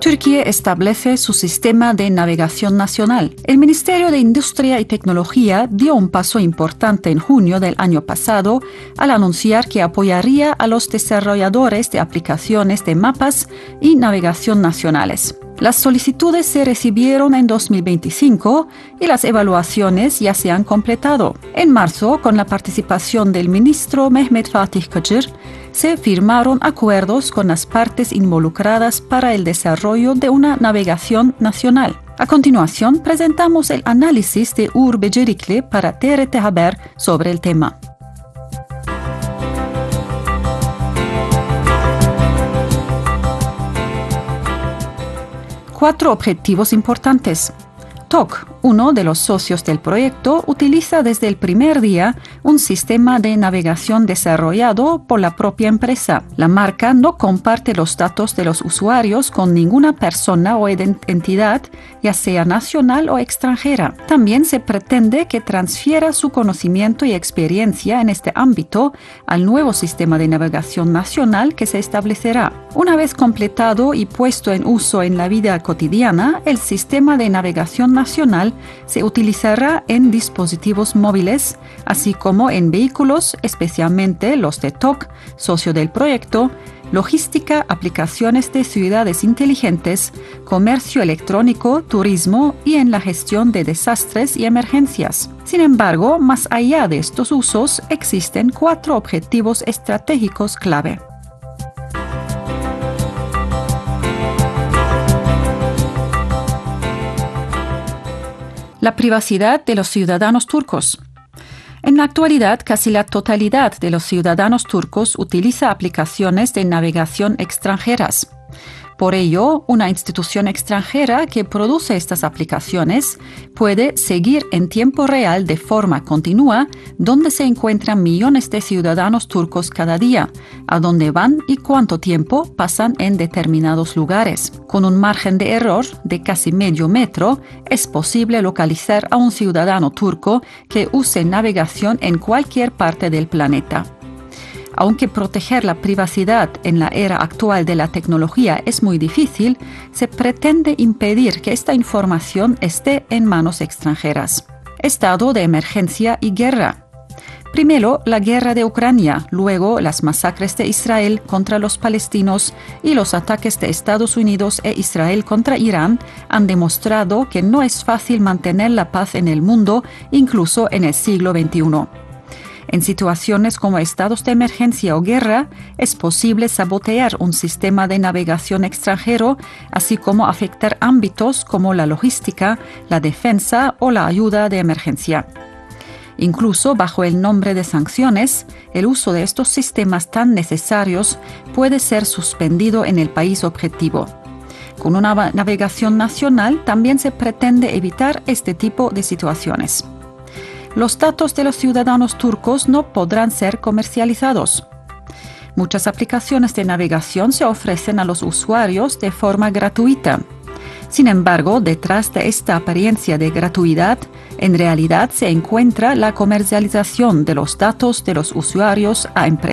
Turquía establece su sistema de navegación nacional. El Ministerio de Industria y Tecnología dio un paso importante en junio del año pasado al anunciar que apoyaría a los desarrolladores de aplicaciones de mapas y navegación nacionales. Las solicitudes se recibieron en 2025 y las evaluaciones ya se han completado. En marzo, con la participación del ministro Mehmet Fatih Kacır, se firmaron acuerdos con las partes involucradas para el desarrollo de una navegación nacional. A continuación, presentamos el análisis de Uğur Becerikli para TRT Haber sobre el tema. Cuatro objetivos importantes. TOC, uno de los socios del proyecto, utiliza desde el primer día un sistema de navegación desarrollado por la propia empresa. La marca no comparte los datos de los usuarios con ninguna persona o entidad, ya sea nacional o extranjera. También se pretende que transfiera su conocimiento y experiencia en este ámbito al nuevo sistema de navegación nacional que se establecerá. Una vez completado y puesto en uso en la vida cotidiana, el sistema de navegación nacional se utilizará en dispositivos móviles, así como en vehículos, especialmente los de TOC, socio del proyecto, logística, aplicaciones de ciudades inteligentes, comercio electrónico, turismo y en la gestión de desastres y emergencias. Sin embargo, más allá de estos usos, existen cuatro objetivos estratégicos clave. La privacidad de los ciudadanos turcos. En la actualidad, casi la totalidad de los ciudadanos turcos utiliza aplicaciones de navegación extranjeras. Por ello, una institución extranjera que produce estas aplicaciones puede seguir en tiempo real de forma continua dónde se encuentran millones de ciudadanos turcos cada día, a dónde van y cuánto tiempo pasan en determinados lugares. Con un margen de error de casi medio metro, es posible localizar a un ciudadano turco que use navegación en cualquier parte del planeta. Aunque proteger la privacidad en la era actual de la tecnología es muy difícil, se pretende impedir que esta información esté en manos extranjeras. Estado de emergencia y guerra. Primero, la guerra de Ucrania, luego las masacres de Israel contra los palestinos y los ataques de Estados Unidos e Israel contra Irán han demostrado que no es fácil mantener la paz en el mundo, incluso en el siglo XXI. En situaciones como estados de emergencia o guerra, es posible sabotear un sistema de navegación extranjero, así como afectar ámbitos como la logística, la defensa o la ayuda de emergencia. Incluso bajo el nombre de sanciones, el uso de estos sistemas tan necesarios puede ser suspendido en el país objetivo. Con una navegación nacional también se pretende evitar este tipo de situaciones. Los datos de los ciudadanos turcos no podrán ser comercializados. Muchas aplicaciones de navegación se ofrecen a los usuarios de forma gratuita. Sin embargo, detrás de esta apariencia de gratuidad, en realidad se encuentra la comercialización de los datos de los usuarios a empresas